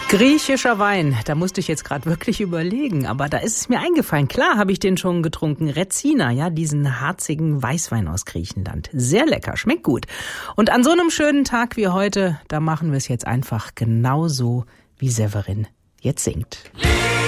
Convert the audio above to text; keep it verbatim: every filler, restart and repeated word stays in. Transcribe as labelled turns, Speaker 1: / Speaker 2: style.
Speaker 1: Griechischer Wein, da musste ich jetzt gerade wirklich überlegen, aber da ist es mir eingefallen. Klar habe ich den schon getrunken. Retsina, ja, diesen harzigen Weißwein aus Griechenland. Sehr lecker, schmeckt gut. Und an so einem schönen Tag wie heute, da machen wir es jetzt einfach genauso, wie Severin jetzt singt.